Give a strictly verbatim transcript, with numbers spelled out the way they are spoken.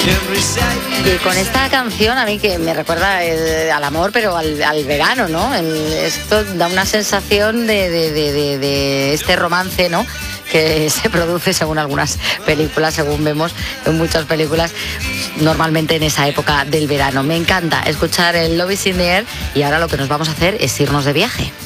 Y con esta canción a mí que me recuerda eh, al amor, pero al, al verano, ¿no? El, esto da una sensación de, de, de, de, de este romance, ¿no?, que se produce según algunas películas, según vemos en muchas películas, normalmente en esa época del verano. Me encanta escuchar el Love is in the Air y ahora lo que nos vamos a hacer es irnos de viaje.